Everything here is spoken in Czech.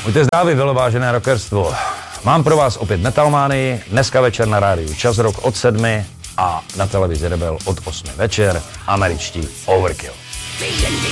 Buďte zdraví, vážené rockerstvo. Mám pro vás opět Metalmánii, dneska večer na rádiu Čas Rock od 7 a na televizi Rebel od 8 večer, američtí Overkill.